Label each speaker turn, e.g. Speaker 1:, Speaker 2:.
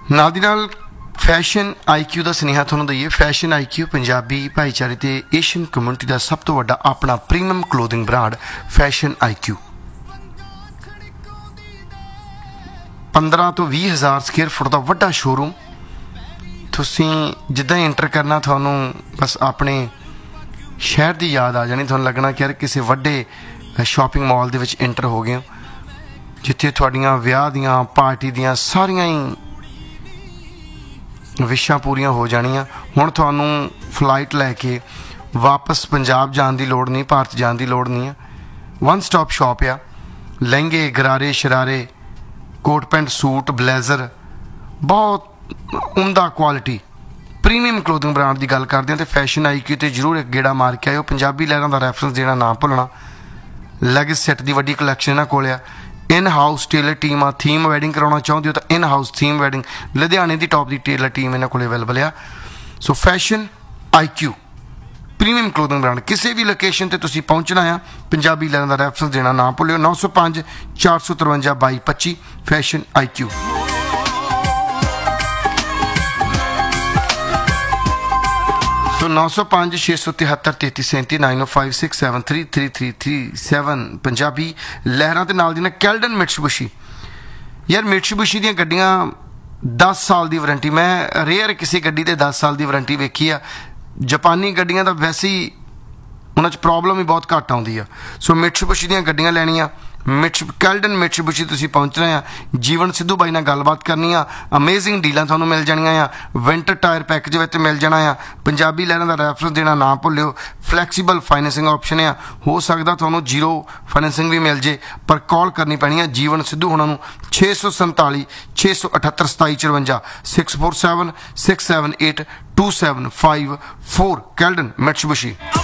Speaker 1: ਨਾਲ ਦੀ ਨਾਲ fashion IQ का सुनेहा ਤੁਹਾਨੂੰ ਦਈਏ। फैशन IQ ਪੰਜਾਬੀ ਭਾਈਚਾਰੇ ਤੇ ਏਸ਼ੀਅਨ ਕਮਿਊਨਿਟੀ ਦਾ ਸਭ ਤੋਂ ਵੱਡਾ ਆਪਣਾ premium clothing brand fashion IQ 15 ਤੋਂ 20 ਹਜ਼ਾਰ ਸਕੁਅਰ ਫੁੱਟ ਦਾ ਵੱਡਾ ਸ਼ੋਰੂਮ। ਤੁਸੀਂ ਜਿੱਦਾਂ ਹੀ ਐਂਟਰ ਕਰਨਾ ਤੁਹਾਨੂੰ ਬਸ ਆਪਣੇ ਸ਼ਹਿਰ ਦੀ ਯਾਦ ਆ ਜਾਣੀ। ਤੁਹਾਨੂੰ ਲੱਗਣਾ ਕਿ ਯਾਰ ਕਿਸੇ ਵੱਡੇ ਸ਼ਾਪਿੰਗ ਮਾਲ ਦੇ ਵਿੱਚ ਐਂਟਰ ਹੋ ਗਏ ਹੋ, ਜਿੱਥੇ ਤੁਹਾਡੀਆਂ ਵਿਆਹ ਦੀਆਂ ਪਾਰਟੀ ਦੀਆਂ ਸਾਰੀਆਂ ਹੀ ਵਿਸ਼ਾਂ ਪੂਰੀਆਂ ਹੋ ਜਾਣੀਆਂ। ਹੁਣ ਤੁਹਾਨੂੰ ਫਲਾਈਟ ਲੈ ਕੇ ਵਾਪਸ ਪੰਜਾਬ ਜਾਣ ਦੀ ਲੋੜ ਨਹੀਂ, ਭਾਰਤ ਜਾਣ ਦੀ ਲੋੜ ਨਹੀਂ ਹੈ। ਵਨ ਸਟਾਪ ਸ਼ਾਪ ਆ। ਲਹਿੰਗੇ, ਗਰਾਰੇ, ਸ਼ਰਾਰੇ, ਕੋਟ ਪੈਂਟ, ਸੂਟ, ਬਲੇਜ਼ਰ, ਬਹੁਤ ਉਮਦਾ ਕੁਆਲਿਟੀ ਪ੍ਰੀਮੀਅਮ ਕਲੋਥਿੰਗ ਬ੍ਰਾਂਡ ਦੀ ਗੱਲ ਕਰਦੇ ਹਾਂ। ਤੇ फैशन IQ ਤੇ ਜ਼ਰੂਰ ਇੱਕ ਗੇੜਾ ਮਾਰ ਕੇ ਆਇਓ। ਪੰਜਾਬੀ ਲਹਿਰਾਂ ਦਾ ਰੈਫਰੈਂਸ ਦੇਣਾ ਨਾ ਭੁੱਲਣਾ। ਲੈਗਿਸ ਸੈੱਟ ਦੀ ਵੱਡੀ ਕਲੈਕਸ਼ਨ ਇਹਨਾਂ ਕੋਲ ਆ। In house Taylor team uh. Theme wedding करवाना चाहते हो तो इन हाउस थीम वैडिंग लुधियाने की टॉप की टेलर टीम इन्होंने को अवेलेबल आ। सो fashion IQ premium clothing brand किसी भी लोकेशन ते तुसी पहुंचना है। पंजाबी लहरां दा रेफरेंस देना ना भुल्लियो। 905 453 2225 फैशन IQ। सो 905 673 3337 905 673 3337 पंजाबी लहरां ते नाल दी ना कैल्डन मिट्सुबिशी। यार मिट्सुबिशी दी गड्डियां 10 साल दी वारंटी, मैं रेयर किसी गड्डी ते 10 साल दी वारंटी वेखी आ। जापानी गड्डियां दा वैसे ही उन्हां च प्रॉब्लम ही बहुत घट आउंदी आ। सो मिट्सुबिशी दी गड्डियां लैणियां कैल्डन मिट्सुबिशी तुसीं पहुंचना आ। जीवन सिद्धू बाई नाल गलबात करनी आ। अमेजिंग डीलां तुहानूं मिल जाणियां आ। विंटर टायर पैकेज विच मिल जाना आ। पंजाबी लहरां दा रेफरेंस देना ना भुल्लियो। फ्लैक्सीबल फाइनेंसिंग ऑप्शन आ। हो सकदा तुहानूं जीरो फाइनेंसिंग भी मिल जे, पर कॉल करनी पैनी है जीवन सिद्धू हुणां नूं 647 678 2754 647 678 2754 कैल्डन मिट्सुबिशी।